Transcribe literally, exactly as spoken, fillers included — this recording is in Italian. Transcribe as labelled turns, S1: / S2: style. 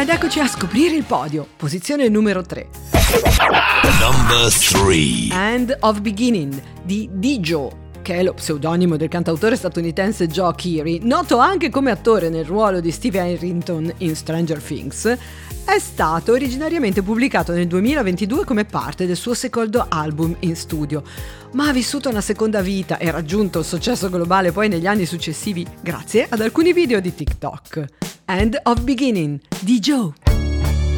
S1: Ed eccoci a scoprire il podio. Posizione numero tre.
S2: Number three.
S1: End of Beginning di D-Joe, che è lo pseudonimo del cantautore statunitense Joe Keery, noto anche come attore nel ruolo di Steve Harrington in Stranger Things, è stato originariamente pubblicato nel duemilaventidue come parte del suo secondo album in studio, ma ha vissuto una seconda vita e raggiunto il successo globale poi negli anni successivi grazie ad alcuni video di TikTok. End of Beginning di Joe.